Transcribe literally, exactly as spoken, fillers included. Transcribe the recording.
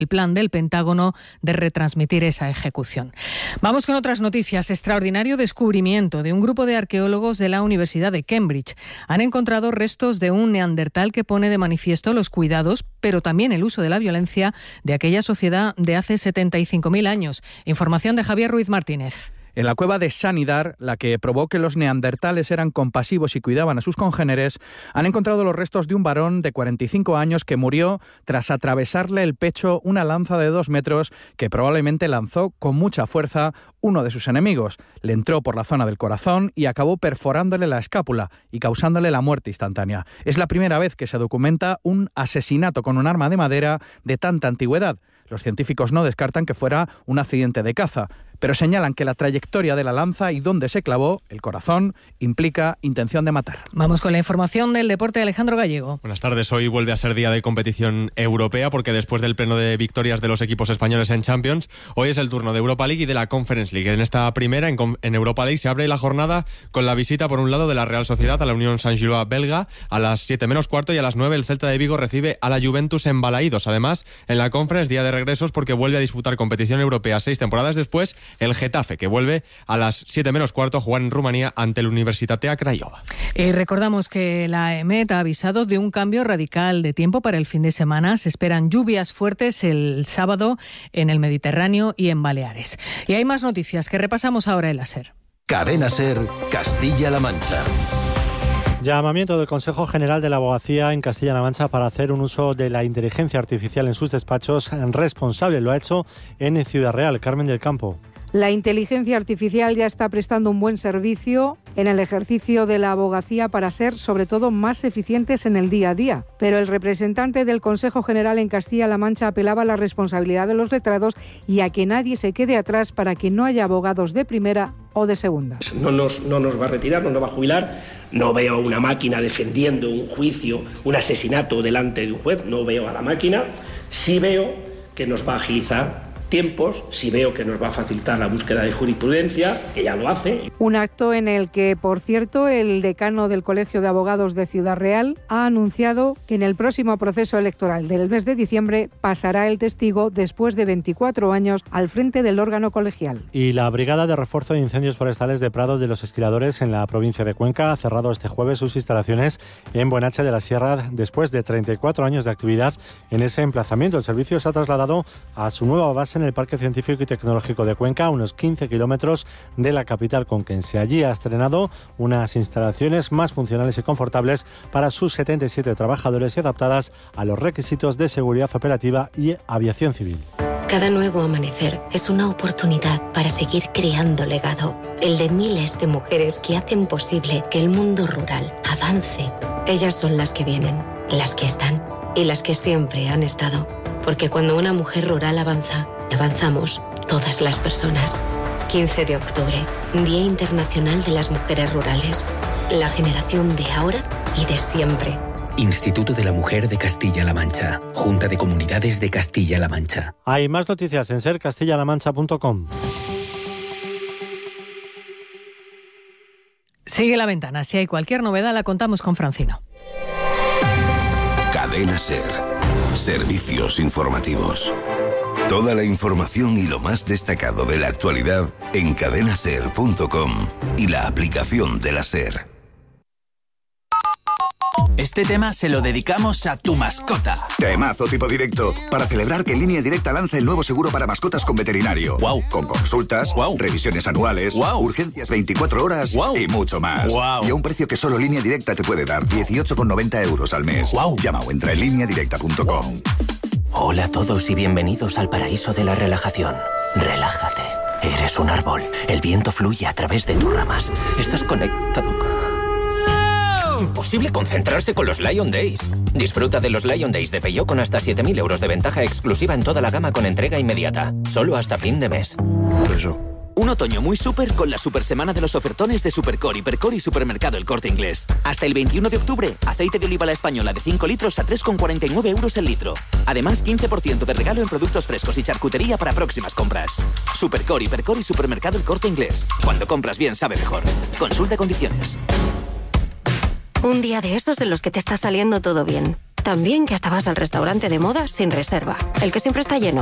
el plan del Pentágono de retransmitir esa ejecución. Vamos con otras noticias. Extraordinario descubrimiento de un grupo de arqueólogos de la Universidad de Cambridge. Han encontrado restos de un neandertal que pone de manifiesto los cuidados, pero también el uso de la violencia de aquella sociedad de hace setenta y cinco mil años. Información de Javier Ruiz Martínez. En la cueva de Sanidar, la que probó que los neandertales eran compasivos y cuidaban a sus congéneres, han encontrado los restos de un varón de cuarenta y cinco años que murió tras atravesarle el pecho una lanza de dos metros que probablemente lanzó con mucha fuerza uno de sus enemigos. Le entró por la zona del corazón y acabó perforándole la escápula y causándole la muerte instantánea. Es la primera vez que se documenta un asesinato con un arma de madera de tanta antigüedad. Los científicos no descartan que fuera un accidente de caza, pero señalan que la trayectoria de la lanza y dónde se clavó, el corazón, implica intención de matar. Vamos con la información del deporte. Alejandro Gallego. Buenas tardes. Hoy vuelve a ser día de competición europea porque después del pleno de victorias de los equipos españoles en Champions, hoy es el turno de Europa League y de la Conference League. En esta primera, en, en Europa League, se abre la jornada con la visita, por un lado, de la Real Sociedad a la Unión Saint-Gilloise belga. A las siete menos cuarto y a las nueve el Celta de Vigo recibe a la Juventus en Balaídos. Además, en la Conference, día de regresos porque vuelve a disputar competición europea seis temporadas después el Getafe, que vuelve a las siete menos cuarto a jugar en Rumanía ante el Universitatea Craiova. Y recordamos que la E M E T ha avisado de un cambio radical de tiempo para el fin de semana. Se esperan lluvias fuertes el sábado en el Mediterráneo y en Baleares. Y hay más noticias que repasamos ahora en la SER. Cadena SER, Castilla-La Mancha. Llamamiento del Consejo General de la Abogacía en Castilla-La Mancha para hacer un uso de la inteligencia artificial en sus despachos. Responsable lo ha hecho en Ciudad Real. Carmen del Campo. La inteligencia artificial ya está prestando un buen servicio en el ejercicio de la abogacía para ser, sobre todo, más eficientes en el día a día. Pero el representante del Consejo General en Castilla-La Mancha apelaba a la responsabilidad de los letrados y a que nadie se quede atrás para que no haya abogados de primera o de segunda. No nos, no nos va a retirar, no nos va a jubilar. No veo una máquina defendiendo un juicio, un asesinato delante de un juez. No veo a la máquina. Sí veo que nos va a agilizar tiempos, si veo que nos va a facilitar la búsqueda de jurisprudencia, que ya lo hace. Un acto en el que, por cierto, el decano del Colegio de Abogados de Ciudad Real ha anunciado que en el próximo proceso electoral del mes de diciembre pasará el testigo después de veinticuatro años al frente del órgano colegial. Y la Brigada de Refuerzo de Incendios Forestales de Prados de los Esquiladores en la provincia de Cuenca ha cerrado este jueves sus instalaciones en Buenache de la Sierra después de treinta y cuatro años de actividad en ese emplazamiento. El servicio se ha trasladado a su nueva base en el Parque Científico y Tecnológico de Cuenca, a unos quince kilómetros de la capital conquense. Allí ha estrenado unas instalaciones más funcionales y confortables para sus setenta y siete trabajadores y adaptadas a los requisitos de seguridad operativa y aviación civil. Cada nuevo amanecer es una oportunidad para seguir creando legado, el de miles de mujeres que hacen posible que el mundo rural avance. Ellas son las que vienen, las que están y las que siempre han estado. Porque cuando una mujer rural avanza, avanzamos todas las personas. quince de octubre, Día Internacional de las Mujeres Rurales. La generación de ahora y de siempre. Instituto de la Mujer de Castilla-La Mancha. Junta de Comunidades de Castilla-La Mancha. Hay más noticias en ser castilla la mancha punto com. Sigue la ventana. Si hay cualquier novedad, la contamos con Francino. Cadena SER. Servicios informativos. Toda la información y lo más destacado de la actualidad en cadena ser punto com y la aplicación de la SER. Este tema se lo dedicamos a tu mascota. Temazo tipo directo, para celebrar que Línea Directa lanza el nuevo seguro para mascotas con veterinario. Wow. Con consultas, wow. Revisiones anuales, wow. urgencias veinticuatro horas wow. y mucho más. Wow. Y a un precio que solo Línea Directa te puede dar, dieciocho con noventa euros al mes. Wow. Llama o entra en línea directa punto com. Wow. Hola a todos y bienvenidos al paraíso de la relajación. Relájate. Eres un árbol. El viento fluye a través de tus ramas. Estás conectado. Imposible concentrarse con los Lion Days. Disfruta de los Lion Days de Peugeot con hasta siete mil euros de ventaja exclusiva en toda la gama con entrega inmediata. Solo hasta fin de mes. Eso. Un otoño muy súper con la super semana de los ofertones de Supercore, Hipercore y Supermercado El Corte Inglés. Hasta el veintiuno de octubre, aceite de oliva la española de cinco litros a tres con cuarenta y nueve euros el litro. Además, quince por ciento de regalo en productos frescos y charcutería para próximas compras. Supercore, Hipercore y Supermercado El Corte Inglés. Cuando compras bien, sabe mejor. Consulta condiciones. Un día de esos en los que te está saliendo todo bien. También que hasta vas al restaurante de moda sin reserva, el que siempre está lleno.